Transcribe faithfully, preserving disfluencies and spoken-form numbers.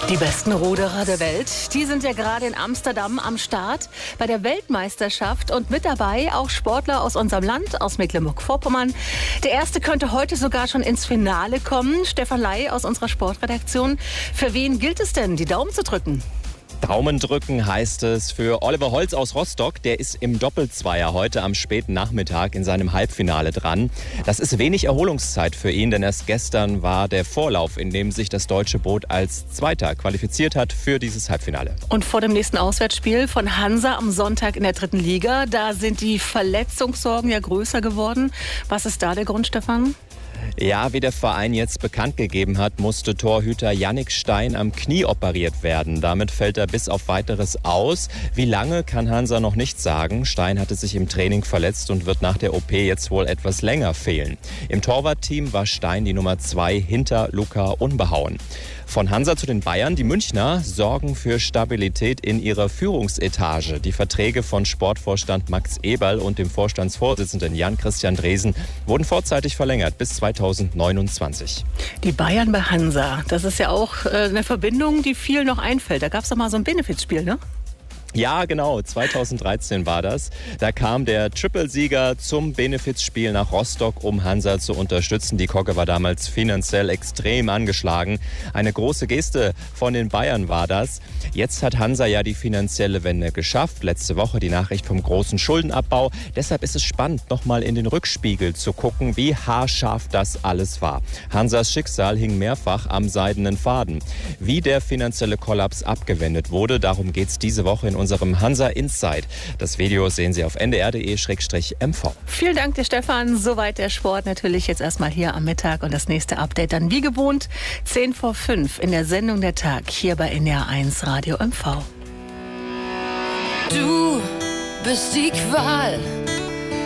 Die besten Ruderer der Welt, die sind ja gerade in Amsterdam am Start bei der Weltmeisterschaft und mit dabei auch Sportler aus unserem Land, aus Mecklenburg-Vorpommern. Der erste könnte heute sogar schon ins Finale kommen. Stefan Ley aus unserer Sportredaktion. Für wen gilt es denn, die Daumen zu drücken? Daumen drücken heißt es für Oliver Holz aus Rostock. Der ist im Doppelzweier heute am späten Nachmittag in seinem Halbfinale dran. Das ist wenig Erholungszeit für ihn, denn erst gestern war der Vorlauf, in dem sich das deutsche Boot als Zweiter qualifiziert hat für dieses Halbfinale. Und vor dem nächsten Auswärtsspiel von Hansa am Sonntag in der dritten Liga, da sind die Verletzungssorgen ja größer geworden. Was ist da der Grund, Stefan? Ja, wie der Verein jetzt bekannt gegeben hat, musste Torhüter Jannik Stein am Knie operiert werden. Damit fällt er bis auf Weiteres aus. Wie lange, kann Hansa noch nicht sagen. Stein hatte sich im Training verletzt und wird nach der O P jetzt wohl etwas länger fehlen. Im Torwartteam war Stein die Nummer zwei hinter Luca Unbehauen. Von Hansa zu den Bayern. Die Münchner sorgen für Stabilität in ihrer Führungsetage. Die Verträge von Sportvorstand Max Eberl und dem Vorstandsvorsitzenden Jan-Christian Dresen wurden vorzeitig verlängert bis zweitausendneunundzwanzig. Die Bayern bei Hansa, das ist ja auch äh, eine Verbindung, die viel noch einfällt. Da gab es doch mal so ein Benefizspiel, ne? Ja, genau. zweitausenddreizehn war das. Da kam der Triple-Sieger zum Benefizspiel nach Rostock, um Hansa zu unterstützen. Die Kogge war damals finanziell extrem angeschlagen. Eine große Geste von den Bayern war das. Jetzt hat Hansa ja die finanzielle Wende geschafft. Letzte Woche die Nachricht vom großen Schuldenabbau. Deshalb ist es spannend, nochmal in den Rückspiegel zu gucken, wie haarscharf das alles war. Hansas Schicksal hing mehrfach am seidenen Faden. Wie der finanzielle Kollaps abgewendet wurde, darum geht es diese Woche in unserem Hansa Insight. Das Video sehen Sie auf n d r punkt d e m v. Vielen Dank dir, Stefan. Soweit der Sport. Natürlich jetzt erstmal hier am Mittag und das nächste Update dann wie gewohnt zehn vor fünf in der Sendung Der Tag hier bei N D R eins Radio M V. Du bist die Qual